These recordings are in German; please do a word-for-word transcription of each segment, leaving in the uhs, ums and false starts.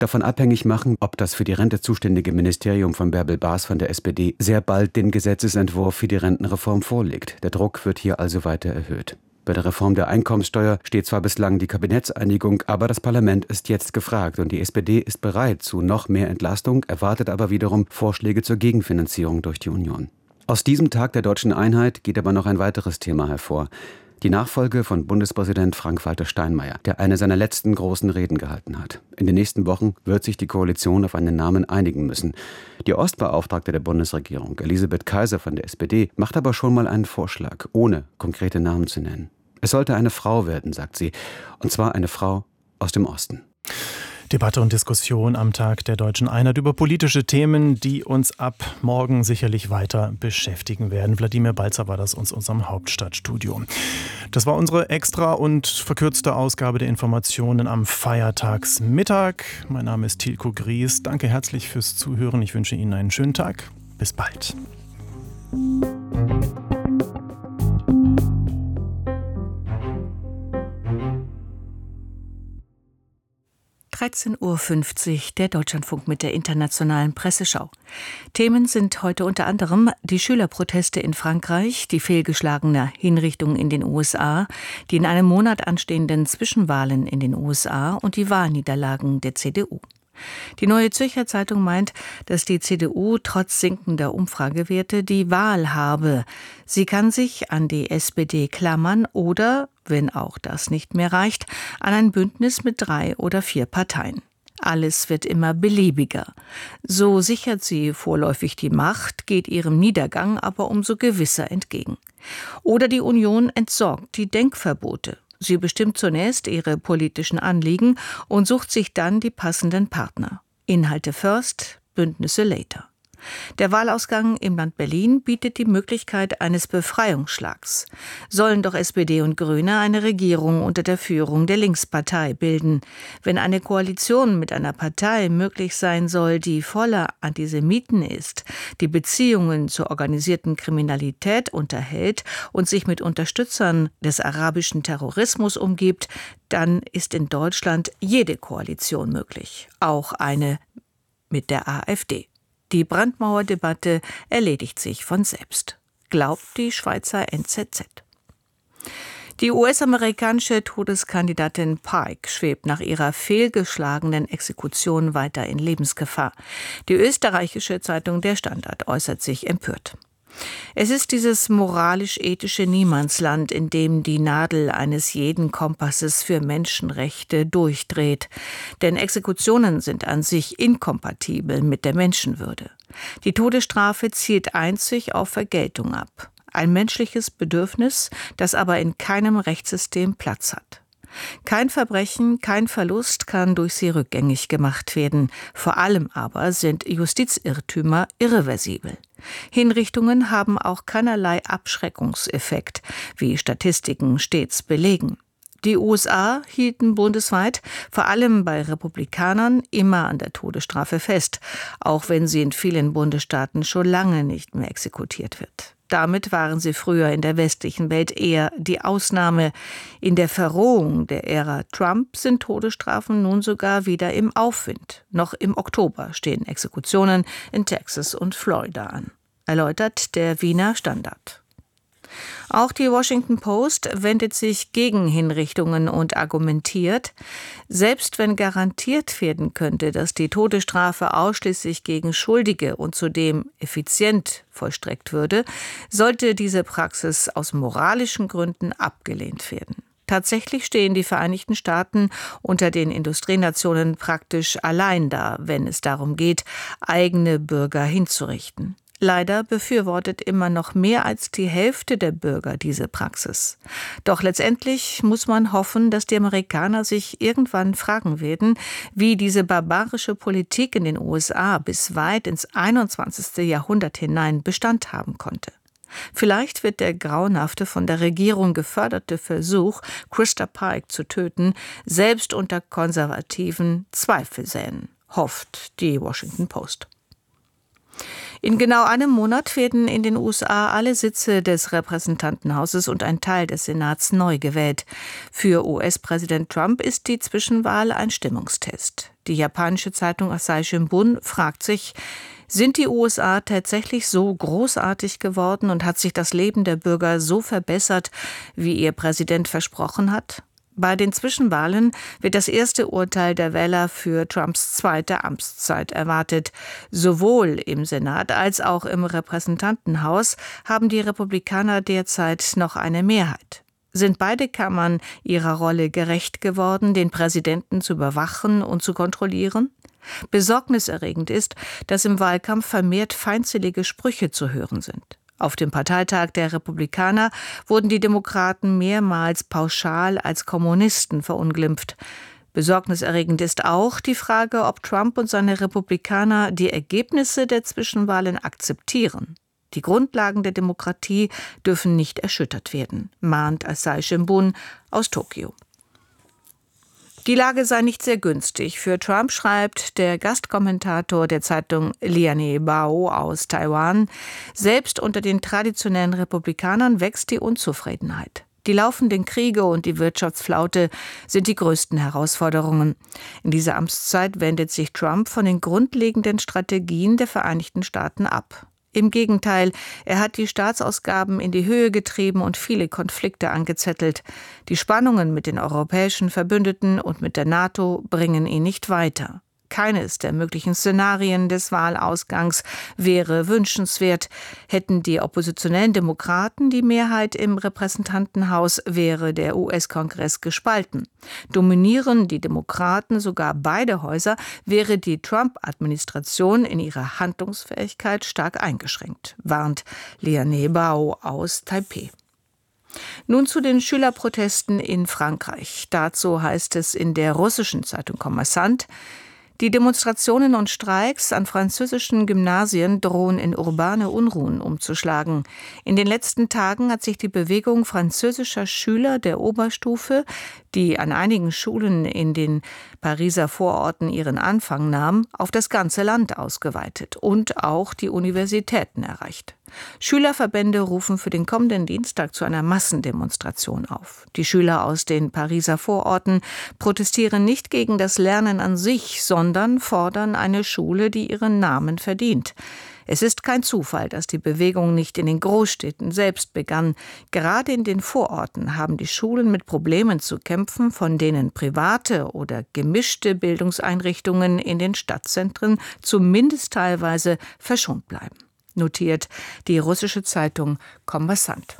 davon abhängig machen, ob das für die Rente zuständige Ministerium von Bärbel Baas von der S P D sehr bald den Gesetzesentwurf für die Rentenreform vorlegt. Der Druck wird hier also weiter erhöht. Bei der Reform der Einkommenssteuer steht zwar bislang die Kabinettseinigung, aber das Parlament ist jetzt gefragt und die S P D ist bereit zu noch mehr Entlastung, erwartet aber wiederum Vorschläge zur Gegenfinanzierung durch die Union. Aus diesem Tag der deutschen Einheit geht aber noch ein weiteres Thema hervor. Die Nachfolge von Bundespräsident Frank-Walter Steinmeier, der eine seiner letzten großen Reden gehalten hat. In den nächsten Wochen wird sich die Koalition auf einen Namen einigen müssen. Die Ostbeauftragte der Bundesregierung, Elisabeth Kaiser von der S P D, macht aber schon mal einen Vorschlag, ohne konkrete Namen zu nennen. Es sollte eine Frau werden, sagt sie, und zwar eine Frau aus dem Osten. Debatte und Diskussion am Tag der Deutschen Einheit über politische Themen, die uns ab morgen sicherlich weiter beschäftigen werden. Wladimir Balzer war das aus unserem Hauptstadtstudio. Das war unsere extra und verkürzte Ausgabe der Informationen am Feiertagsmittag. Mein Name ist Tilko Gries. Danke herzlich fürs Zuhören. Ich wünsche Ihnen einen schönen Tag. Bis bald. dreizehn Uhr fünfzig, der Deutschlandfunk mit der internationalen Presseschau. Themen sind heute unter anderem die Schülerproteste in Frankreich, die fehlgeschlagene Hinrichtung in den U S A, die in einem Monat anstehenden Zwischenwahlen in den U S A und die Wahlniederlagen der C D U. Die Neue Zürcher Zeitung meint, dass die C D U trotz sinkender Umfragewerte die Wahl habe. Sie kann sich an die S P D klammern oder, wenn auch das nicht mehr reicht, an ein Bündnis mit drei oder vier Parteien. Alles wird immer beliebiger. So sichert sie vorläufig die Macht, geht ihrem Niedergang aber umso gewisser entgegen. Oder die Union entsorgt die Denkverbote. Sie bestimmt zunächst ihre politischen Anliegen und sucht sich dann die passenden Partner. Inhalte first, Bündnisse later. Der Wahlausgang im Land Berlin bietet die Möglichkeit eines Befreiungsschlags. Sollen doch S P D und Grüne eine Regierung unter der Führung der Linkspartei bilden. Wenn eine Koalition mit einer Partei möglich sein soll, die voller Antisemiten ist, die Beziehungen zur organisierten Kriminalität unterhält und sich mit Unterstützern des arabischen Terrorismus umgibt, dann ist in Deutschland jede Koalition möglich, auch eine mit der AfD. Die Brandmauerdebatte erledigt sich von selbst, glaubt die Schweizer N Z Z. Die U S-amerikanische Todeskandidatin Pike schwebt nach ihrer fehlgeschlagenen Exekution weiter in Lebensgefahr. Die österreichische Zeitung Der Standard äußert sich empört. Es ist dieses moralisch-ethische Niemandsland, in dem die Nadel eines jeden Kompasses für Menschenrechte durchdreht. Denn Exekutionen sind an sich inkompatibel mit der Menschenwürde. Die Todesstrafe zielt einzig auf Vergeltung ab. Ein menschliches Bedürfnis, das aber in keinem Rechtssystem Platz hat. Kein Verbrechen, kein Verlust kann durch sie rückgängig gemacht werden. Vor allem aber sind Justizirrtümer irreversibel. Hinrichtungen haben auch keinerlei Abschreckungseffekt, wie Statistiken stets belegen. Die U S A hielten bundesweit, vor allem bei Republikanern, immer an der Todesstrafe fest, auch wenn sie in vielen Bundesstaaten schon lange nicht mehr exekutiert wird. Damit waren sie früher in der westlichen Welt eher die Ausnahme. In der Verrohung der Ära Trump sind Todesstrafen nun sogar wieder im Aufwind. Noch im Oktober stehen Exekutionen in Texas und Florida an, erläutert der Wiener Standard. Auch die Washington Post wendet sich gegen Hinrichtungen und argumentiert, selbst wenn garantiert werden könnte, dass die Todesstrafe ausschließlich gegen Schuldige und zudem effizient vollstreckt würde, sollte diese Praxis aus moralischen Gründen abgelehnt werden. Tatsächlich stehen die Vereinigten Staaten unter den Industrienationen praktisch allein da, wenn es darum geht, eigene Bürger hinzurichten. Leider befürwortet immer noch mehr als die Hälfte der Bürger diese Praxis. Doch letztendlich muss man hoffen, dass die Amerikaner sich irgendwann fragen werden, wie diese barbarische Politik in den U S A bis weit ins einundzwanzigste Jahrhundert hinein Bestand haben konnte. Vielleicht wird der grauenhafte, von der Regierung geförderte Versuch, Christa Pike zu töten, selbst unter Konservativen Zweifel säen, hofft die Washington Post. In genau einem Monat werden in den U S A alle Sitze des Repräsentantenhauses und ein Teil des Senats neu gewählt. Für U S-Präsident Trump ist die Zwischenwahl ein Stimmungstest. Die japanische Zeitung Asahi Shimbun fragt sich, sind die U S A tatsächlich so großartig geworden und hat sich das Leben der Bürger so verbessert, wie ihr Präsident versprochen hat? Bei den Zwischenwahlen wird das erste Urteil der Wähler für Trumps zweite Amtszeit erwartet. Sowohl im Senat als auch im Repräsentantenhaus haben die Republikaner derzeit noch eine Mehrheit. Sind beide Kammern ihrer Rolle gerecht geworden, den Präsidenten zu überwachen und zu kontrollieren? Besorgniserregend ist, dass im Wahlkampf vermehrt feindselige Sprüche zu hören sind. Auf dem Parteitag der Republikaner wurden die Demokraten mehrmals pauschal als Kommunisten verunglimpft. Besorgniserregend ist auch die Frage, ob Trump und seine Republikaner die Ergebnisse der Zwischenwahlen akzeptieren. Die Grundlagen der Demokratie dürfen nicht erschüttert werden, mahnt Asahi Shimbun aus Tokio. Die Lage sei nicht sehr günstig. Für Trump schreibt der Gastkommentator der Zeitung Liane Bao aus Taiwan, selbst unter den traditionellen Republikanern wächst die Unzufriedenheit. Die laufenden Kriege und die Wirtschaftsflaute sind die größten Herausforderungen. In dieser Amtszeit wendet sich Trump von den grundlegenden Strategien der Vereinigten Staaten ab. Im Gegenteil, er hat die Staatsausgaben in die Höhe getrieben und viele Konflikte angezettelt. Die Spannungen mit den europäischen Verbündeten und mit der NATO bringen ihn nicht weiter. Keines der möglichen Szenarien des Wahlausgangs wäre wünschenswert. Hätten die oppositionellen Demokraten die Mehrheit im Repräsentantenhaus, wäre der U S-Kongress gespalten. Dominieren die Demokraten sogar beide Häuser, wäre die Trump-Administration in ihrer Handlungsfähigkeit stark eingeschränkt, warnt Liane Bao aus Taipeh. Nun zu den Schülerprotesten in Frankreich. Dazu heißt es in der russischen Zeitung Kommersant: Die Demonstrationen und Streiks an französischen Gymnasien drohen in urbane Unruhen umzuschlagen. In den letzten Tagen hat sich die Bewegung französischer Schüler der Oberstufe, die an einigen Schulen in den Pariser Vororten ihren Anfang nahm, auf das ganze Land ausgeweitet und auch die Universitäten erreicht. Schülerverbände rufen für den kommenden Dienstag zu einer Massendemonstration auf. Die Schüler aus den Pariser Vororten protestieren nicht gegen das Lernen an sich, sondern fordern eine Schule, die ihren Namen verdient. Es ist kein Zufall, dass die Bewegung nicht in den Großstädten selbst begann. Gerade in den Vororten haben die Schulen mit Problemen zu kämpfen, von denen private oder gemischte Bildungseinrichtungen in den Stadtzentren zumindest teilweise verschont bleiben, notiert die russische Zeitung Kommersant.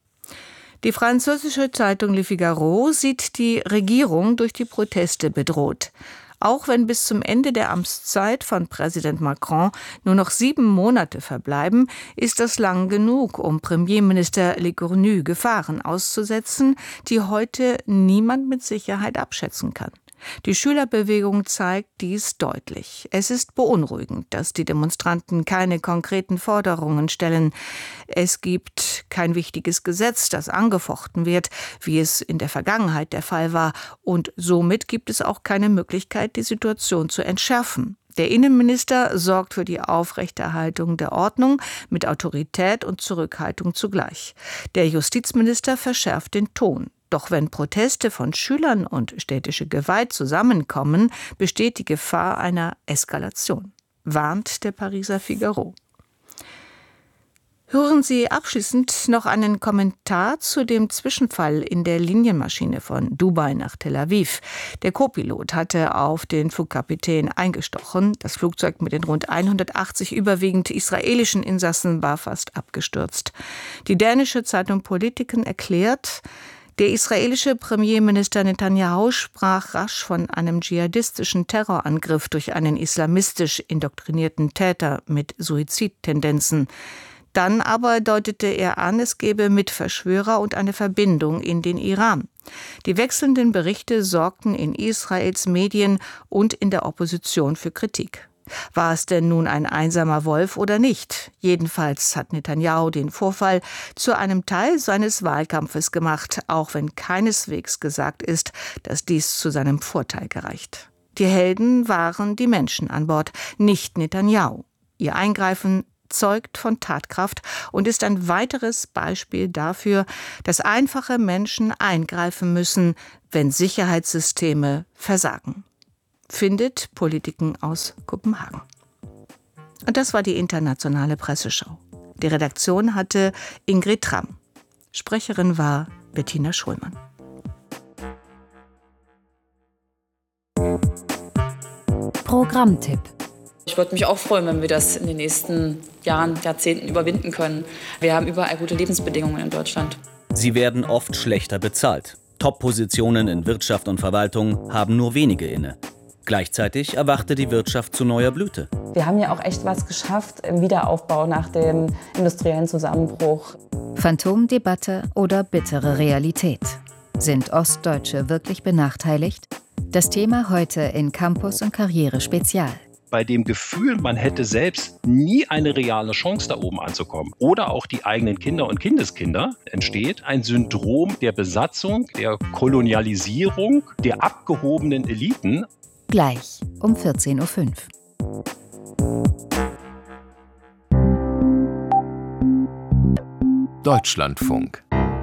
Die französische Zeitung Le Figaro sieht die Regierung durch die Proteste bedroht. Auch wenn bis zum Ende der Amtszeit von Präsident Macron nur noch sieben Monate verbleiben, ist das lang genug, um Premierminister Lecornu Gefahren auszusetzen, die heute niemand mit Sicherheit abschätzen kann. Die Schülerbewegung zeigt dies deutlich. Es ist beunruhigend, dass die Demonstranten keine konkreten Forderungen stellen. Es gibt kein wichtiges Gesetz, das angefochten wird, wie es in der Vergangenheit der Fall war. Und somit gibt es auch keine Möglichkeit, die Situation zu entschärfen. Der Innenminister sorgt für die Aufrechterhaltung der Ordnung mit Autorität und Zurückhaltung zugleich. Der Justizminister verschärft den Ton. Doch wenn Proteste von Schülern und städtische Gewalt zusammenkommen, besteht die Gefahr einer Eskalation, warnt der Pariser Figaro. Hören Sie abschließend noch einen Kommentar zu dem Zwischenfall in der Linienmaschine von Dubai nach Tel Aviv. Der Co-Pilot hatte auf den Flugkapitän eingestochen. Das Flugzeug mit den rund hundertachtzig überwiegend israelischen Insassen war fast abgestürzt. Die dänische Zeitung Politiken erklärt, der israelische Premierminister Netanyahu sprach rasch von einem dschihadistischen Terrorangriff durch einen islamistisch indoktrinierten Täter mit Suizidtendenzen. Dann aber deutete er an, es gebe Mitverschwörer und eine Verbindung in den Iran. Die wechselnden Berichte sorgten in Israels Medien und in der Opposition für Kritik. War es denn nun ein einsamer Wolf oder nicht? Jedenfalls hat Netanyahu den Vorfall zu einem Teil seines Wahlkampfes gemacht, auch wenn keineswegs gesagt ist, dass dies zu seinem Vorteil gereicht. Die Helden waren die Menschen an Bord, nicht Netanyahu. Ihr Eingreifen zeugt von Tatkraft und ist ein weiteres Beispiel dafür, dass einfache Menschen eingreifen müssen, wenn Sicherheitssysteme versagen. Findet Politiken aus Kopenhagen. Und das war die internationale Presseschau. Die Redaktion hatte Ingrid Tramm. Sprecherin war Bettina Schulmann. Programmtipp. Ich würde mich auch freuen, wenn wir das in den nächsten Jahren, Jahrzehnten überwinden können. Wir haben überall gute Lebensbedingungen in Deutschland. Sie werden oft schlechter bezahlt. Top-Positionen in Wirtschaft und Verwaltung haben nur wenige inne. Gleichzeitig erwachte die Wirtschaft zu neuer Blüte. Wir haben ja auch echt was geschafft im Wiederaufbau nach dem industriellen Zusammenbruch. Phantomdebatte oder bittere Realität? Sind Ostdeutsche wirklich benachteiligt? Das Thema heute in Campus und Karriere Spezial. Bei dem Gefühl, man hätte selbst nie eine reale Chance, da oben anzukommen, oder auch die eigenen Kinder und Kindeskinder, entsteht ein Syndrom der Besatzung, der Kolonialisierung, der abgehobenen Eliten. Gleich um vierzehn Uhr fünf. Deutschlandfunk.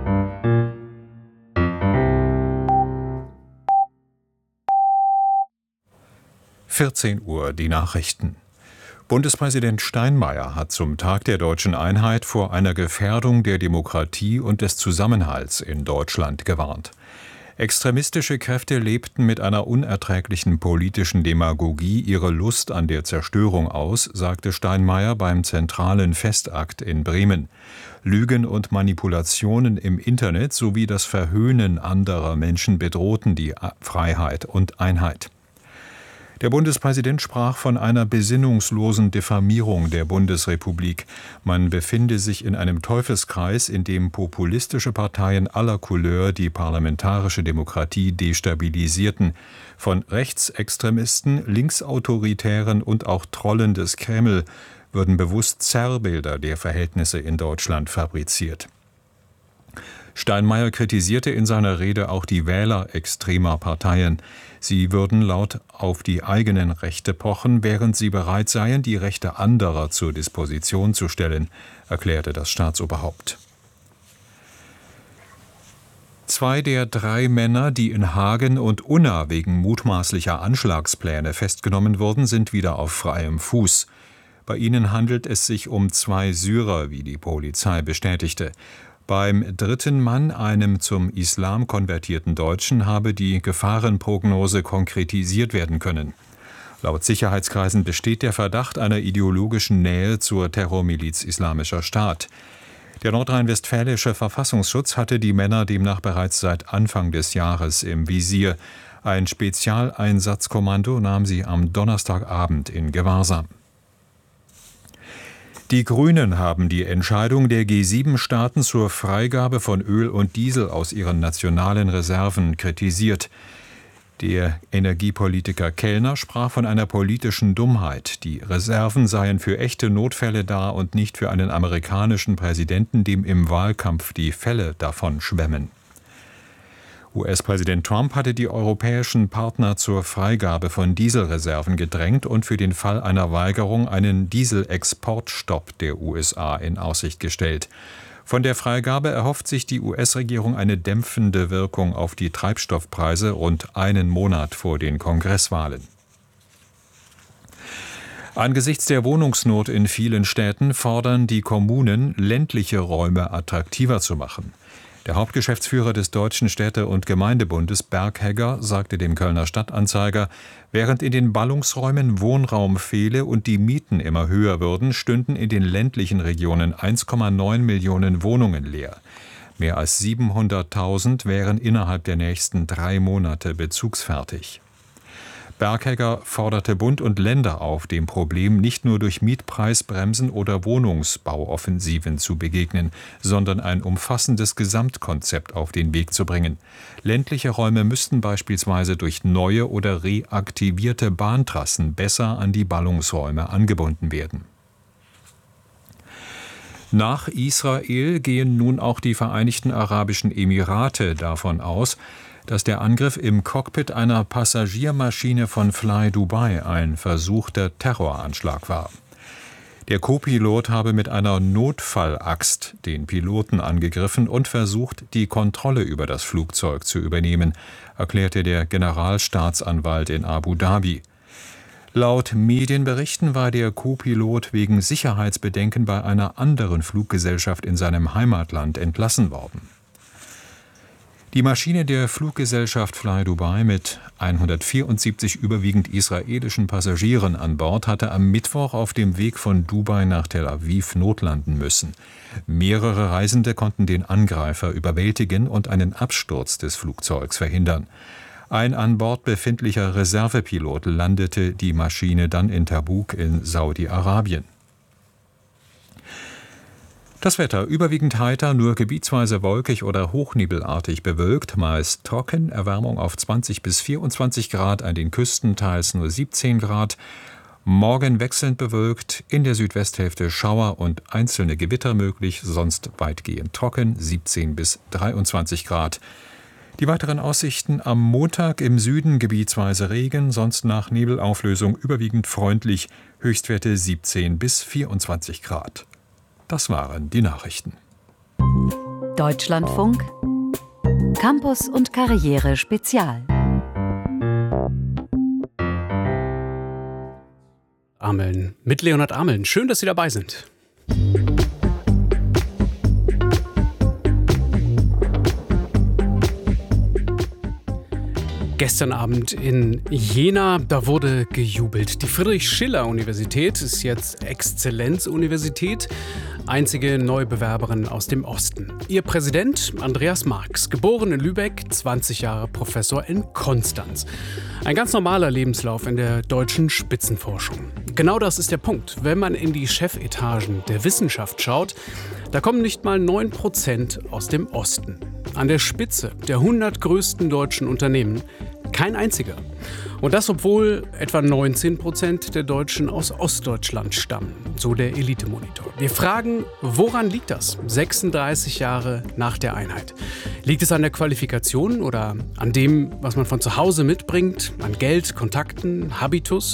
vierzehn Uhr, die Nachrichten. Bundespräsident Steinmeier hat zum Tag der Deutschen Einheit vor einer Gefährdung der Demokratie und des Zusammenhalts in Deutschland gewarnt. Extremistische Kräfte lebten mit einer unerträglichen politischen Demagogie ihre Lust an der Zerstörung aus, sagte Steinmeier beim zentralen Festakt in Bremen. Lügen und Manipulationen im Internet sowie das Verhöhnen anderer Menschen bedrohten die Freiheit und Einheit. Der Bundespräsident sprach von einer besinnungslosen Diffamierung der Bundesrepublik. Man befinde sich in einem Teufelskreis, in dem populistische Parteien aller Couleur die parlamentarische Demokratie destabilisierten. Von Rechtsextremisten, Linksautoritären und auch Trollen des Kreml würden bewusst Zerrbilder der Verhältnisse in Deutschland fabriziert. Steinmeier kritisierte in seiner Rede auch die Wähler extremer Parteien. Sie würden laut auf die eigenen Rechte pochen, während sie bereit seien, die Rechte anderer zur Disposition zu stellen, erklärte das Staatsoberhaupt. Zwei der drei Männer, die in Hagen und Unna wegen mutmaßlicher Anschlagspläne festgenommen wurden, sind wieder auf freiem Fuß. Bei ihnen handelt es sich um zwei Syrer, wie die Polizei bestätigte. Beim dritten Mann, einem zum Islam konvertierten Deutschen, habe die Gefahrenprognose konkretisiert werden können. Laut Sicherheitskreisen besteht der Verdacht einer ideologischen Nähe zur Terrormiliz Islamischer Staat. Der nordrhein-westfälische Verfassungsschutz hatte die Männer demnach bereits seit Anfang des Jahres im Visier. Ein Spezialeinsatzkommando nahm sie am Donnerstagabend in Gewahrsam. Die Grünen haben die Entscheidung der G sieben Staaten zur Freigabe von Öl und Diesel aus ihren nationalen Reserven kritisiert. Der Energiepolitiker Kellner sprach von einer politischen Dummheit. Die Reserven seien für echte Notfälle da und nicht für einen amerikanischen Präsidenten, dem im Wahlkampf die Fälle davon schwemmen. U S-Präsident Trump hatte die europäischen Partner zur Freigabe von Dieselreserven gedrängt und für den Fall einer Weigerung einen Dieselexportstopp der U S A in Aussicht gestellt. Von der Freigabe erhofft sich die U S-Regierung eine dämpfende Wirkung auf die Treibstoffpreise rund einen Monat vor den Kongresswahlen. Angesichts der Wohnungsnot in vielen Städten fordern die Kommunen, ländliche Räume attraktiver zu machen. Der Hauptgeschäftsführer des Deutschen Städte- und Gemeindebundes Berghegger sagte dem Kölner Stadtanzeiger, während in den Ballungsräumen Wohnraum fehle und die Mieten immer höher würden, stünden in den ländlichen Regionen eins Komma neun Millionen Wohnungen leer. Mehr als siebenhunderttausend wären innerhalb der nächsten drei Monate bezugsfertig. Berghegger forderte Bund und Länder auf, dem Problem nicht nur durch Mietpreisbremsen oder Wohnungsbauoffensiven zu begegnen, sondern ein umfassendes Gesamtkonzept auf den Weg zu bringen. Ländliche Räume müssten beispielsweise durch neue oder reaktivierte Bahntrassen besser an die Ballungsräume angebunden werden. Nach Israel gehen nun auch die Vereinigten Arabischen Emirate davon aus, dass der Angriff im Cockpit einer Passagiermaschine von Fly Dubai ein versuchter Terroranschlag war. Der Co-Pilot habe mit einer Notfallaxt den Piloten angegriffen und versucht, die Kontrolle über das Flugzeug zu übernehmen, erklärte der Generalstaatsanwalt in Abu Dhabi. Laut Medienberichten war der Co-Pilot wegen Sicherheitsbedenken bei einer anderen Fluggesellschaft in seinem Heimatland entlassen worden. Die Maschine der Fluggesellschaft Fly Dubai mit hundertvierundsiebzig überwiegend israelischen Passagieren an Bord hatte am Mittwoch auf dem Weg von Dubai nach Tel Aviv notlanden müssen. Mehrere Reisende konnten den Angreifer überwältigen und einen Absturz des Flugzeugs verhindern. Ein an Bord befindlicher Reservepilot landete die Maschine dann in Tabuk in Saudi-Arabien. Das Wetter überwiegend heiter, nur gebietsweise wolkig oder hochnebelartig bewölkt, meist trocken, Erwärmung auf zwanzig bis vierundzwanzig Grad, an den Küsten teils nur siebzehn Grad. Morgen wechselnd bewölkt, in der Südwesthälfte Schauer und einzelne Gewitter möglich, sonst weitgehend trocken, siebzehn bis dreiundzwanzig Grad. Die weiteren Aussichten: am Montag im Süden gebietsweise Regen, sonst nach Nebelauflösung überwiegend freundlich, Höchstwerte siebzehn bis vierundzwanzig Grad. Das waren die Nachrichten. Deutschlandfunk Campus und Karriere Spezial. Ameln mit Leonhard Ameln. Schön, dass Sie dabei sind. Gestern Abend in Jena, da wurde gejubelt. Die Friedrich-Schiller-Universität ist jetzt Exzellenzuniversität, einzige Neubewerberin aus dem Osten. Ihr Präsident Andreas Marx, geboren in Lübeck, zwanzig Jahre Professor in Konstanz. Ein ganz normaler Lebenslauf in der deutschen Spitzenforschung. Genau das ist der Punkt. Wenn man in die Chefetagen der Wissenschaft schaut, da kommen nicht mal neun Prozent aus dem Osten. An der Spitze der hundert größten deutschen Unternehmen kein einziger. Und das, obwohl etwa neunzehn Prozent der Deutschen aus Ostdeutschland stammen, so der Elite-Monitor. Wir fragen, woran liegt das, sechsunddreißig Jahre nach der Einheit? Liegt es an der Qualifikation oder an dem, was man von zu Hause mitbringt, an Geld, Kontakten, Habitus?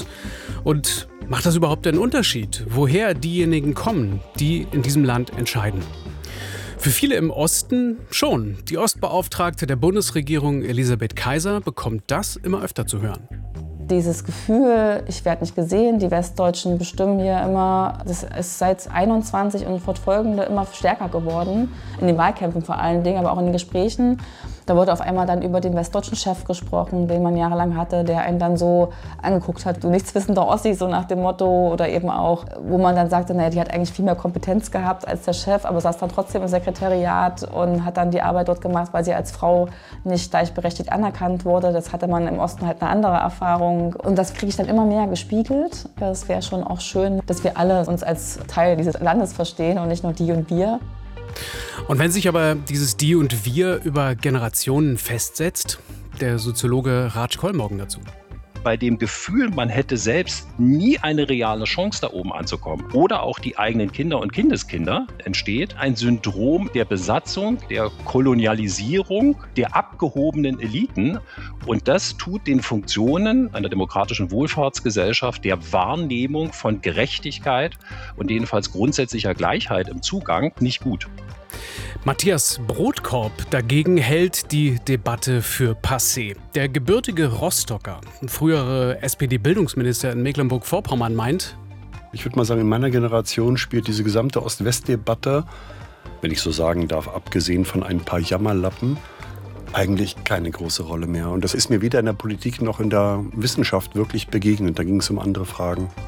Und macht das überhaupt einen Unterschied, woher diejenigen kommen, die in diesem Land entscheiden? Für viele im Osten schon. Die Ostbeauftragte der Bundesregierung Elisabeth Kaiser bekommt das immer öfter zu hören. Dieses Gefühl, ich werde nicht gesehen, die Westdeutschen bestimmen hier immer, das ist seit einundzwanzig und fortfolgende immer stärker geworden. In den Wahlkämpfen vor allen Dingen, aber auch in den Gesprächen. Da wurde auf einmal dann über den westdeutschen Chef gesprochen, den man jahrelang hatte, der einen dann so angeguckt hat, du nichtswissender Ossi, so nach dem Motto. Oder eben auch, wo man dann sagte, naja, die hat eigentlich viel mehr Kompetenz gehabt als der Chef, aber saß dann trotzdem im Sekretariat und hat dann die Arbeit dort gemacht, weil sie als Frau nicht gleichberechtigt anerkannt wurde. Das hatte man im Osten halt eine andere Erfahrung. Und das kriege ich dann immer mehr gespiegelt. Es wäre schon auch schön, dass wir alle uns als Teil dieses Landes verstehen und nicht nur die und wir. Und wenn sich aber dieses Die und Wir über Generationen festsetzt, der Soziologe Raj Kolmorgen dazu. Bei dem Gefühl, man hätte selbst nie eine reale Chance, da oben anzukommen, oder auch die eigenen Kinder und Kindeskinder, entsteht ein Syndrom der Besatzung, der Kolonialisierung, der abgehobenen Eliten. Und das tut den Funktionen einer demokratischen Wohlfahrtsgesellschaft, der Wahrnehmung von Gerechtigkeit und jedenfalls grundsätzlicher Gleichheit im Zugang nicht gut. Matthias Brotkorb dagegen hält die Debatte für passé. Der gebürtige Rostocker, frühere S P D-Bildungsminister in Mecklenburg-Vorpommern, meint: Ich würde mal sagen, in meiner Generation spielt diese gesamte Ost-West-Debatte, wenn ich so sagen darf, abgesehen von ein paar Jammerlappen, eigentlich keine große Rolle mehr. Und das ist mir weder in der Politik noch in der Wissenschaft wirklich begegnet. Da ging es um andere Fragen.